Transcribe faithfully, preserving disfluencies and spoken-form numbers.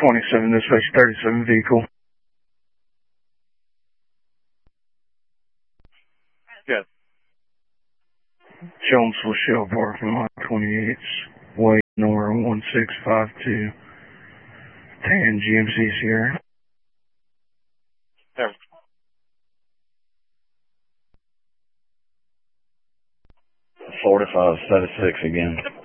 twenty-seven, dispatch thirty-seven vehicle. Yes. Jonesville Shell parking lot twenty-eight, way number one six five two, ten G M C Sierra. Yeah. forty-five, thirty-six again.